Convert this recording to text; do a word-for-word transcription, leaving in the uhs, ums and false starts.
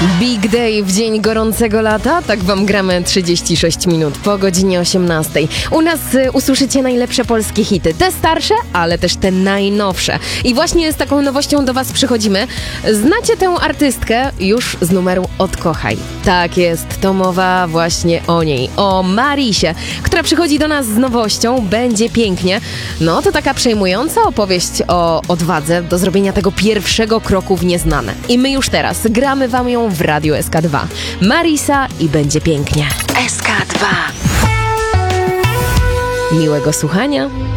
Big Day w dzień gorącego lata, tak wam gramy trzydzieści sześć minut po godzinie osiemnastej. U nas y, usłyszycie najlepsze polskie hity, te starsze, ale też te najnowsze. I właśnie z taką nowością do was przychodzimy. Znacie tę artystkę już z numeru Odkochaj. Tak jest, to mowa właśnie o niej, o Marisie, która przychodzi do nas z nowością, będzie pięknie. No to taka przejmująca opowieść o odwadze do zrobienia tego pierwszego kroku w nieznane. I my już teraz gramy wam ją w Radiu S K dwa. Marisa i będzie pięknie. S K dwa. Miłego słuchania.